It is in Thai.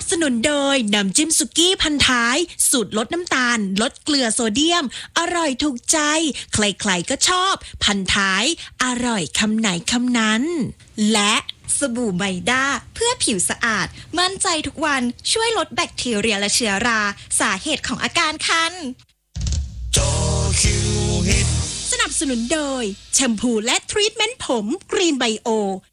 บสนุนโดยน้ำจิ้มสุกี้พันท้ายสูตรลดน้ำตาลลดเกลือโซเดียมอร่อยถูกใจใครๆก็ชอบพันท้ายอร่อยคำไหนคำนั้นและสบู่ไมด้าเพื่อผิวสะอาดมั่นใจทุกวันช่วยลดแบคทีเรียและเชื้อราสาเหตุของอาการคันสนับสนุนโดยแชมพูและทรีทเมนต์ผมกรีนไบโอ